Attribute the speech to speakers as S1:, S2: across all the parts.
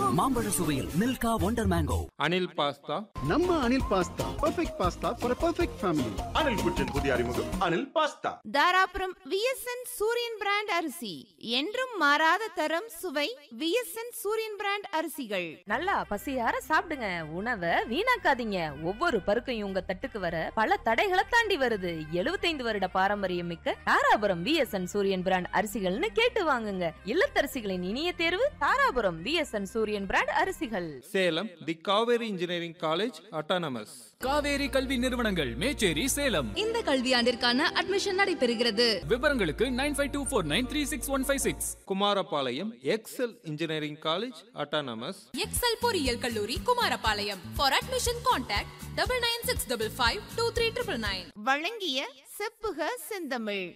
S1: மாம்பழ சுவையில் Milkha wonder mango.
S2: Anil pasta.
S3: நம்ம Anil pasta perfect pasta for a perfect family.
S4: Anil குச்சின் புதிய அறிமுகம் அனில் பாஸ்தா.
S5: தாராபுரம் விஎஸ்என் சூரியன் பிராண்ட் அரிசி என்றும் மாறாத தரம் சுவை. விஎஸ்என் சூரியன் பிராண்ட் அரிசிகள்.
S6: நல்லா பசியார சாப்பிடுங்க, உணவை வீணாக்காதீங்க. ஒவ்வொரு பருக்கையும் உங்க தட்டுக்கு வர பல தடைகளை தாண்டி வருது. 75 வருட பாரம்பரியம் மிக்க தாராபுரம் விஎஸ்என் சூரியன் பிராண்ட் அரிசிகள்னு கேட்டு வாங்குங்க. இல்லத்தரசிகளின் இனிய தேர்வு தாராபுரம் விஎஸ்என் சூரியன் பிராண்ட் அரிசிகள்.
S2: சேலம் தி Kaveri engineering college autonomous.
S7: Kaveri கல்வி நிறுவனங்கள் மேச்சேரி சேலம்.
S8: இந்த கல்வியாண்டிற்கான அட்மிஷன் நடைபெறுகிறது.
S7: விவரங்களுக்கு 9524936156.
S2: Kumarapalayam XL engineering college autonomous.
S8: XL பொறியியல் கல்லூரி குமாரபாளையம். For admission contact 9965523999.
S5: வழங்கிய செப்புக செந்தமிழ்.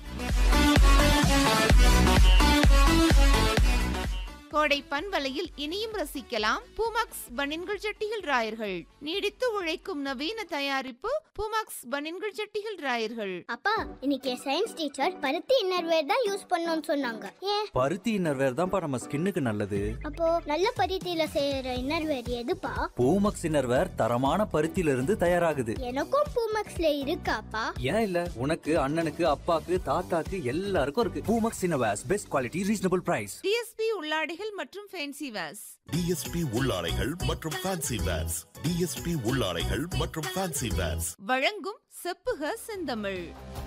S5: கோடை பண்பலையில் இனியும் ரசிக்கலாம் பூமாக்ஸ் பனின்கள் ஜட்டிகள் ராயர்கள். நீடித்து உழைக்கும் நவீன தயாரிப்பு பூமாக்ஸ் பனின்கள் ஜட்டிகள் ராயர்கள்.
S9: அப்பா, இன்னைக்கு சயின்ஸ் டீச்சர் பருத்தி இன்னர்வேர் தான் யூஸ் பண்ணணும்னு சொன்னாங்க. ஏன்?
S10: பருத்தி இன்னர்வேர் தான்ப்பா நம்ம ஸ்கின்னுக்கு நல்லது.
S9: அப்போ நல்ல பருத்தியில செய்யற இன்னர்வேர் எதுப்பா?
S10: பூமக்ஸ் இன்னர்வேர் தரமான பருத்தியில இருந்து தயாராகுது.
S9: எனக்கும் பூமக்ஸ்ல இருக்காப்பா?
S10: ஏன் இல்ல, உனக்கு அண்ணனுக்கு அப்பாக்கு தாத்தாக்கு எல்லாருக்கும் இருக்கு. Poomex innerwears best quality reasonable price.
S5: DSP உள்ளாடைகள் மற்றும் ஃபேன்சி வேர்ஸ்.
S4: டிஎஸ்பி உள்ளாடைகள் மற்றும் ஃபேன்சி வேர்ஸ். டிஎஸ்பி உள்ளாடைகள் மற்றும் ஃபேன்சி வேர்ஸ்
S5: வழங்கும் செப்புக செந்தமிழ்.